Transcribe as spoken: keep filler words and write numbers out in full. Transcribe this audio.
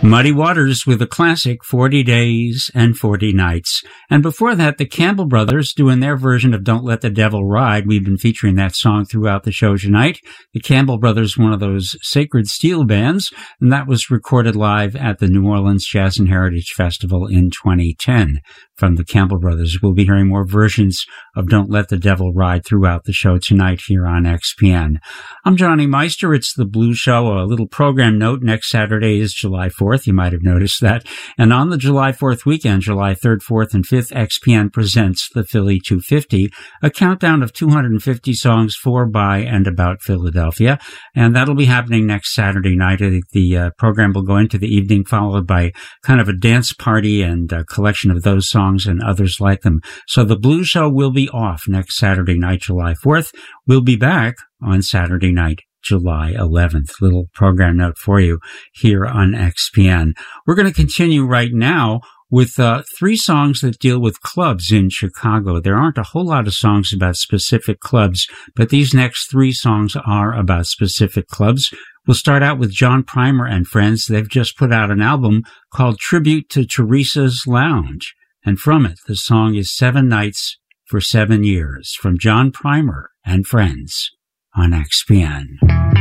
Muddy Waters with a classic, forty days and forty nights. And before that, the Campbell Brothers doing their version of Don't Let the Devil Ride. We've been featuring that song throughout the show tonight. The Campbell Brothers, one of those sacred steel bands, and that was recorded live at the New Orleans Jazz and Heritage Festival in twenty ten. From the Campbell Brothers, we'll be hearing more versions of Don't Let the Devil Ride throughout the show tonight here on X P N. I'm Johnny Meister. It's the Blues Show. A little program note. Next Saturday is July fourth. You might have noticed that. And on the July fourth weekend, July third, fourth, and fifth, X P N presents the Philly two fifty, a countdown of two hundred fifty songs for, by, and about Philadelphia. And that'll be happening next Saturday night. I think the uh, program will go into the evening, followed by kind of a dance party and a collection of those songs and others like them. So the Blues Show will be off next Saturday night, July fourth. We'll be back on Saturday night, July eleventh. Little program note for you here on X P N. We're going to continue right now with uh, three songs that deal with clubs in Chicago. There aren't a whole lot of songs about specific clubs, but these next three songs are about specific clubs. We'll start out with John Primer and Friends. They've just put out an album called Tribute to Teresa's Lounge. And from it, the song is Seven Nights for Seven Years from John Primer and Friends on X P N.